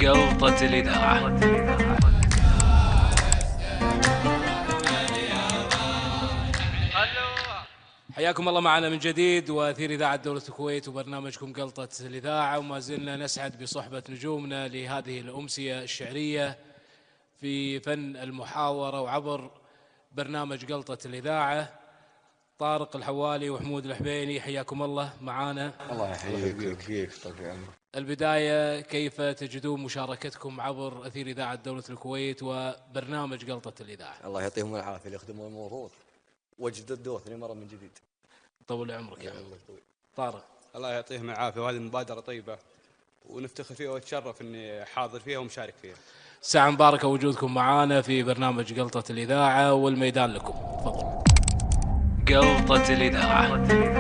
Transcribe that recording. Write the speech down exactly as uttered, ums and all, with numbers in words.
قلطة الإذاعة. حياكم الله معنا من جديد وأثير إذاعة دولة الكويت وبرنامجكم قلطة الإذاعة، وما زلنا نسعد بصحبة نجومنا لهذه الأمسية الشعرية في فن المحاورة وعبر برنامج قلطة الإذاعة. طارق الحوالي وحمود الحبيني، حياكم الله معنا. الله يحييك ويحييك. طول عمرك. البداية، كيف تجدون مشاركتكم عبر أثير إذاعة دولة الكويت وبرنامج قلطة الإذاعة؟ الله يعطيهم العافية اللي يخدمون الموضوع وجددوه ثاني مرة من جديد. طول عمرك يا عمرك. طارق. الله يعطيهم العافية، وهذه مبادرة طيبة ونفتخر فيها واتشرف اني حاضر فيها ومشارك فيها. ساعة مباركة وجودكم معانا في برنامج قلطة الإذاعة، والميدان لكم. تفضل. قلطة الإذاعة.